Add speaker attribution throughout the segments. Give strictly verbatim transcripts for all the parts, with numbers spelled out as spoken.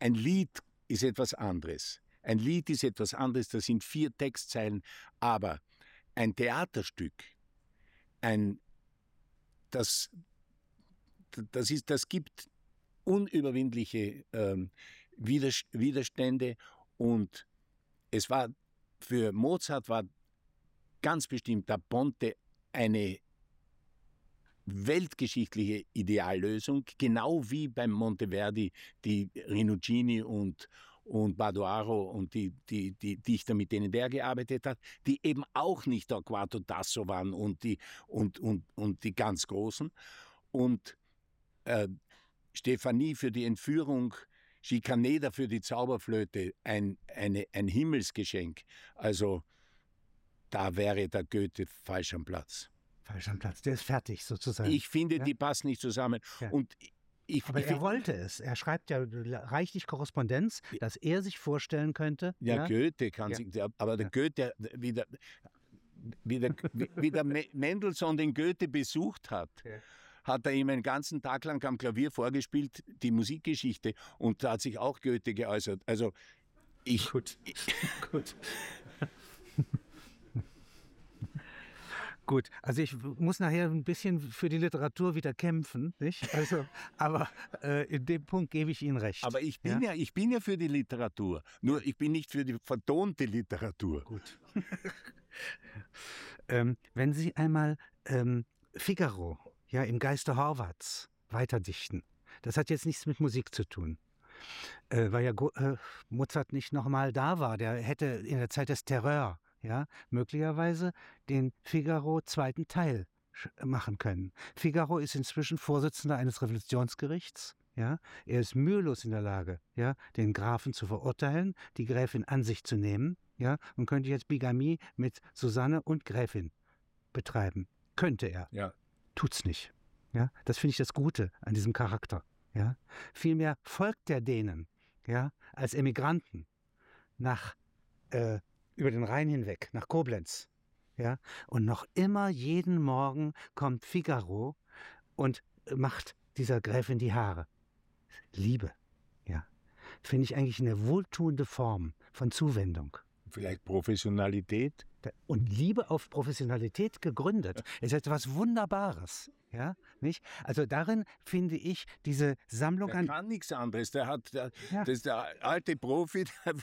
Speaker 1: ein Lied ist etwas anderes. Ein Lied ist etwas anderes, das sind vier Textzeilen, aber ein Theaterstück, ein, das, das, ist, das gibt unüberwindliche ähm, Widerstände, und es war für Mozart war ganz bestimmt Da Ponte eine weltgeschichtliche Ideallösung, genau wie beim Monteverdi die Rinuccini und, und Badoaro und die, die, die Dichter, mit denen der gearbeitet hat, die eben auch nicht Torquato Tasso waren und die, und, und, und die ganz Großen. Und äh, Stefanie für die Entführung, Schikaneder für die Zauberflöte, ein, eine, ein Himmelsgeschenk. Also da wäre der Goethe falsch am Platz.
Speaker 2: Falsch am Platz, der ist fertig sozusagen.
Speaker 1: Ich finde,
Speaker 2: ja?
Speaker 1: die passen nicht zusammen.
Speaker 2: Ja.
Speaker 1: Und ich,
Speaker 2: Aber
Speaker 1: ich,
Speaker 2: er wollte es. Er schreibt ja reichlich Korrespondenz, dass er sich vorstellen könnte.
Speaker 1: Ja,
Speaker 2: ja?
Speaker 1: Goethe kann
Speaker 2: ja.
Speaker 1: sich, aber der
Speaker 2: ja.
Speaker 1: Goethe, wie der, wie der, wie der Mendelssohn den Goethe besucht hat, ja. hat er ihm einen ganzen Tag lang am Klavier vorgespielt, die Musikgeschichte, und da hat sich auch Goethe geäußert. Also ich...
Speaker 2: Gut, gut. Gut, also ich muss nachher ein bisschen für die Literatur wieder kämpfen, nicht? Also, aber äh, in dem Punkt gebe ich Ihnen recht.
Speaker 1: Aber ich bin ja? ja, ich bin ja für die Literatur, nur ich bin nicht für die vertonte Literatur.
Speaker 2: Gut. ähm, wenn Sie einmal ähm, Figaro, ja, im Geiste Horvaths weiterdichten, das hat jetzt nichts mit Musik zu tun. Äh, weil ja äh, Mozart nicht nochmal da war, der hätte in der Zeit des Terreur ja, möglicherweise den Figaro zweiten Teil machen können. Figaro ist inzwischen Vorsitzender eines Revolutionsgerichts. Ja, er ist mühelos in der Lage, ja, den Grafen zu verurteilen, die Gräfin an sich zu nehmen, ja, und könnte jetzt Bigamie mit Susanne und Gräfin betreiben. Könnte er.
Speaker 1: Ja.
Speaker 2: Tut's nicht. Ja, das finde ich das Gute an diesem Charakter. Ja, vielmehr folgt er denen, ja, als Emigranten nach äh, über den Rhein hinweg, nach Koblenz. Ja? Und noch immer jeden Morgen kommt Figaro und macht dieser Gräfin die Haare. Liebe, ja. Finde ich eigentlich eine wohltuende Form von Zuwendung.
Speaker 1: Vielleicht Professionalität?
Speaker 2: Und Liebe auf Professionalität gegründet ist etwas Wunderbares. Ja, nicht? Also darin finde ich diese Sammlung
Speaker 1: der
Speaker 2: an...
Speaker 1: Der kann nichts anderes. Der hat, der,
Speaker 2: ja.
Speaker 1: Das ist der alte Profi. Der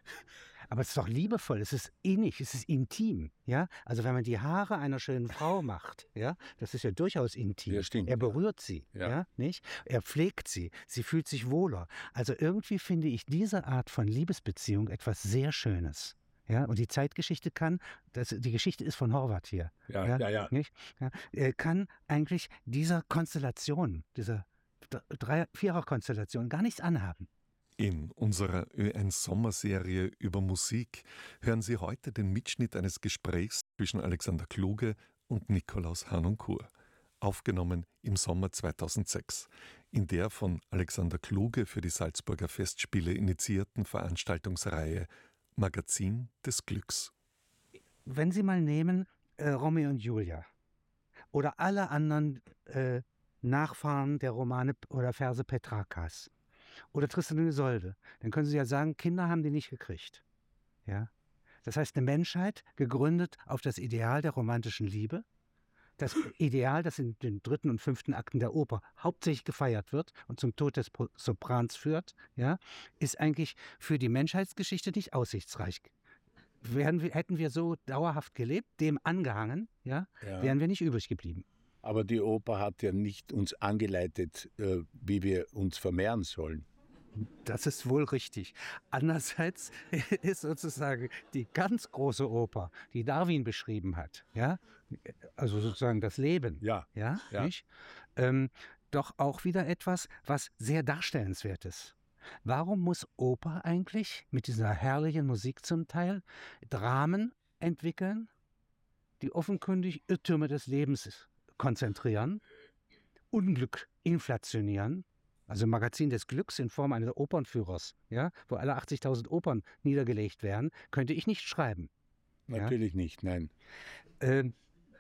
Speaker 2: Aber es ist doch liebevoll, es ist innig, es ist intim. Ja? Also wenn man die Haare einer schönen Frau macht, ja, das ist ja durchaus intim.
Speaker 1: Ja, stimmt,
Speaker 2: er berührt sie,
Speaker 1: ja.
Speaker 2: Ja, nicht? Er pflegt sie, sie fühlt sich wohler. Also irgendwie finde ich diese Art von Liebesbeziehung etwas sehr Schönes. Ja, und die Zeitgeschichte kann, das, die Geschichte ist von Horvath hier,
Speaker 1: ja,
Speaker 2: ja,
Speaker 1: ja, ja.
Speaker 2: Nicht? Ja, kann eigentlich dieser Konstellation, dieser Dreier-, Vierer-Konstellation gar nichts anhaben.
Speaker 3: In unserer Ö eins Sommerserie über Musik hören Sie heute den Mitschnitt eines Gesprächs zwischen Alexander Kluge und Nikolaus Harnoncourt, aufgenommen im Sommer zweitausendsechs, in der von Alexander Kluge für die Salzburger Festspiele initiierten Veranstaltungsreihe Magazin des Glücks.
Speaker 2: Wenn Sie mal nehmen äh, Romeo und Julia oder alle anderen äh, Nachfahren der Romane oder Verse Petrarkas oder Tristan und Isolde, dann können Sie ja sagen, Kinder haben die nicht gekriegt. Ja? Das heißt, eine Menschheit gegründet auf das Ideal der romantischen Liebe, das Ideal, das in den dritten und fünften Akten der Oper hauptsächlich gefeiert wird und zum Tod des Soprans führt, ja, ist eigentlich für die Menschheitsgeschichte nicht aussichtsreich. Wären wir, hätten wir so dauerhaft gelebt, dem angehangen, ja, ja. wären wir nicht übrig geblieben.
Speaker 1: Aber die Oper hat ja nicht uns angeleitet, äh, wie wir uns vermehren sollen.
Speaker 2: Das ist wohl richtig. Andererseits ist sozusagen die ganz große Oper, die Darwin beschrieben hat, ja, also sozusagen das Leben,
Speaker 1: ja,
Speaker 2: ja,
Speaker 1: ja.
Speaker 2: Nicht? Ähm, doch auch wieder etwas, was sehr darstellenswert ist. Warum muss Oper eigentlich mit dieser herrlichen Musik zum Teil Dramen entwickeln, die offenkundig Irrtümer des Lebens konzentrieren, Unglück inflationieren? Also Magazin des Glücks in Form eines Opernführers, ja, wo alle achtzigtausend Opern niedergelegt werden, könnte ich nicht schreiben.
Speaker 1: Natürlich ja? nicht, nein.
Speaker 2: Ähm,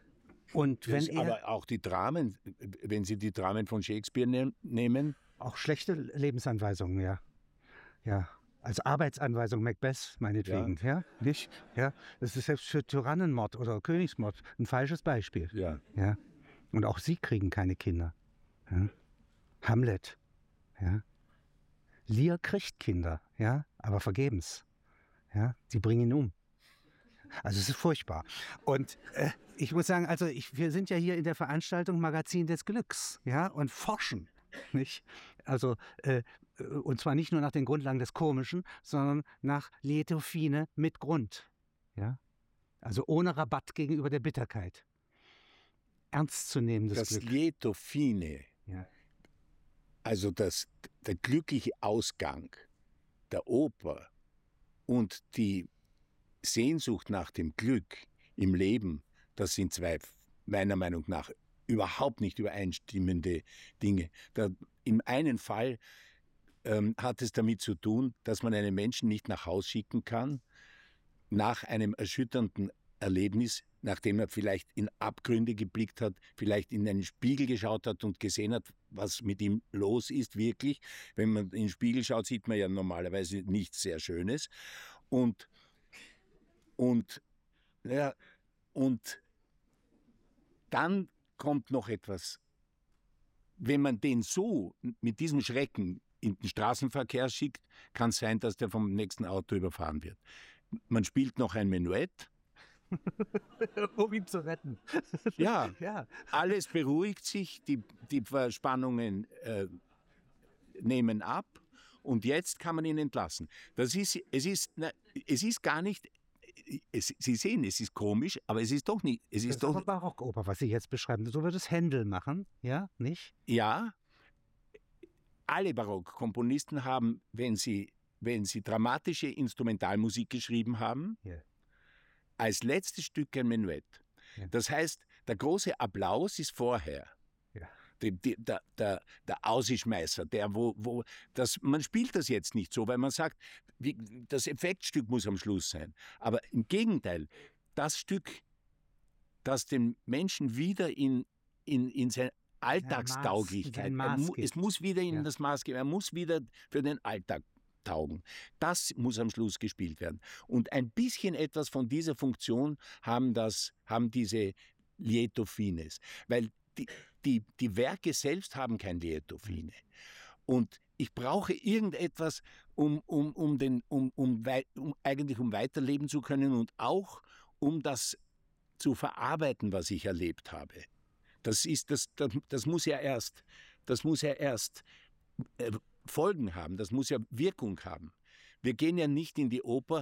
Speaker 2: und wenn
Speaker 1: das,
Speaker 2: er,
Speaker 1: aber auch die Dramen, wenn Sie die Dramen von Shakespeare ne- nehmen.
Speaker 2: Auch schlechte Lebensanweisungen, ja. ja, als Arbeitsanweisung Macbeth, meinetwegen, ja, nicht? Ja, das ist selbst für Tyrannenmord oder Königsmord ein falsches Beispiel.
Speaker 1: Ja.
Speaker 2: Ja. Und auch sie kriegen keine Kinder. Ja. Hamlet, ja. Lear kriegt Kinder, ja, aber vergebens. Ja, sie bringen ihn um. Also es ist furchtbar. Und äh, ich muss sagen, also ich, wir sind ja hier in der Veranstaltung Magazin des Glücks, ja, und forschen, nicht? Also äh, und zwar nicht nur nach den Grundlagen des Komischen, sondern nach Lieto fine mit Grund, ja. Also ohne Rabatt gegenüber der Bitterkeit. Ernstzunehmendes
Speaker 1: Das
Speaker 2: Glück.
Speaker 1: Lieto fine,
Speaker 2: Ja.
Speaker 1: also das, der glückliche Ausgang der Oper und die Sehnsucht nach dem Glück im Leben, das sind zwei meiner Meinung nach überhaupt nicht übereinstimmende Dinge. Da, im einen Fall ähm, hat es damit zu tun, dass man einen Menschen nicht nach Haus schicken kann, nach einem erschütternden Erlebnis, nachdem er vielleicht in Abgründe geblickt hat, vielleicht in einen Spiegel geschaut hat und gesehen hat, was mit ihm los ist wirklich. Wenn man in den Spiegel schaut, sieht man ja normalerweise nichts sehr Schönes. Und, und, ja, und dann kommt noch etwas. Wenn man den so mit diesem Schrecken in den Straßenverkehr schickt, kann es sein, dass der vom nächsten Auto überfahren wird. Man spielt noch ein Menuett.
Speaker 2: Um ihn zu retten.
Speaker 1: Ja,
Speaker 2: Ja.
Speaker 1: alles beruhigt sich, die, die Verspannungen äh, nehmen ab und jetzt kann man ihn entlassen. Das ist, es, ist, na, es ist gar nicht, es, Sie sehen, es ist komisch, aber es ist doch nicht. Es
Speaker 2: Das
Speaker 1: ist
Speaker 2: ist
Speaker 1: doch,
Speaker 2: aber Barockoper, was Sie jetzt beschreiben. So wird es Händel machen, ja, nicht?
Speaker 1: ja, alle Barockkomponisten haben, wenn sie, wenn sie dramatische Instrumentalmusik geschrieben haben,
Speaker 2: Ja.
Speaker 1: als letztes Stück ein Menuett.
Speaker 2: Ja.
Speaker 1: Das heißt, der große Applaus ist vorher.
Speaker 2: Ja.
Speaker 1: Die, die, der, der, der Ausischmeißer, der, wo, wo, das, man spielt das jetzt nicht so, weil man sagt, wie, das Effektstück muss am Schluss sein. Aber im Gegenteil, das Stück, das den Menschen wieder in, in, in seine Alltagstauglichkeit,
Speaker 2: sein
Speaker 1: er
Speaker 2: Maß
Speaker 1: mu, es
Speaker 2: gibt.
Speaker 1: muss wieder in
Speaker 2: Ja.
Speaker 1: das Maß geben, er muss wieder für den Alltag taugen. Das muss am Schluss gespielt werden. Und ein bisschen etwas von dieser Funktion haben, das, haben diese Lieto fines, weil die, die, die Werke selbst haben kein Lieto fine. Und ich brauche irgendetwas, um, um, um, den, um, um, wei- um eigentlich um weiterleben zu können und auch um das zu verarbeiten, was ich erlebt habe. Das ist, das, das, das muss ja erst, das muss ja erst äh, Folgen haben, das muss ja Wirkung haben. Wir gehen ja nicht in die Oper,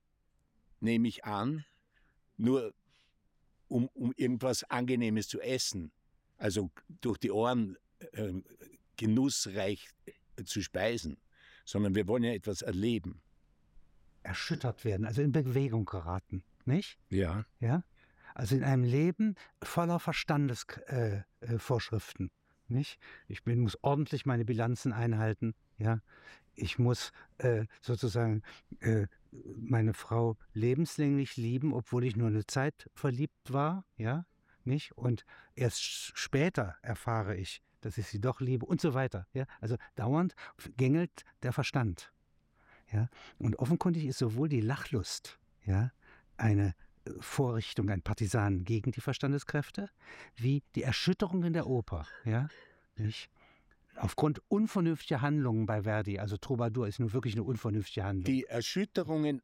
Speaker 1: nehme ich an, nur um, um irgendwas Angenehmes zu essen, also durch die Ohren äh, genussreich äh, zu speisen, sondern wir wollen ja etwas erleben.
Speaker 2: Erschüttert werden, also in Bewegung geraten, nicht?
Speaker 1: Ja.
Speaker 2: Ja? Also in einem Leben voller Verstandesvorschriften, äh, äh, Vorschriften, nicht? Ich bin, muss ordentlich meine Bilanzen einhalten, ja? Ich muss äh, sozusagen äh, meine Frau lebenslänglich lieben, obwohl ich nur eine Zeit verliebt war, ja, nicht? Und erst später erfahre ich, dass ich sie doch liebe und so weiter, ja? Also dauernd gängelt der Verstand, ja? Und offenkundig ist sowohl die Lachlust, ja, eine Vorrichtung, ein Partisan gegen die Verstandeskräfte, wie die Erschütterung in der Oper, ja, nicht? Aufgrund unvernünftiger Handlungen bei Verdi, also Troubadour ist nun wirklich eine unvernünftige Handlung.
Speaker 1: Die Erschütterungen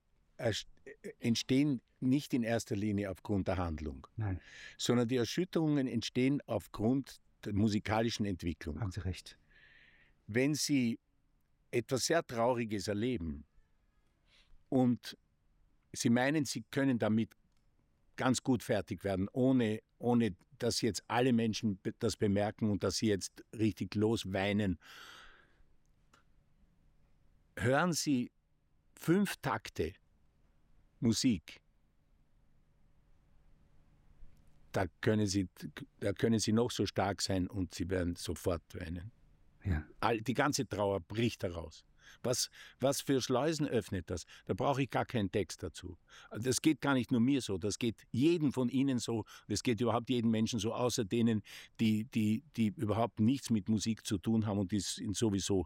Speaker 1: entstehen nicht in erster Linie aufgrund der Handlung,
Speaker 2: Nein,
Speaker 1: sondern die Erschütterungen entstehen aufgrund der musikalischen Entwicklung.
Speaker 2: haben Sie recht.
Speaker 1: Wenn Sie etwas sehr Trauriges erleben und Sie meinen, Sie können damit ganz gut fertig werden, ohne, ohne dass jetzt alle Menschen das bemerken und dass sie jetzt richtig losweinen. Hören Sie fünf Takte Musik. Da können Sie, da können Sie noch so stark sein und Sie werden sofort weinen.
Speaker 2: Ja.
Speaker 1: All, die ganze Trauer bricht heraus. Was, was für Schleusen öffnet das? Da brauche ich gar keinen Text dazu. Das geht gar nicht nur mir so, das geht jedem von Ihnen so, das geht überhaupt jedem Menschen so, außer denen, die, die, die überhaupt nichts mit Musik zu tun haben und die sind sowieso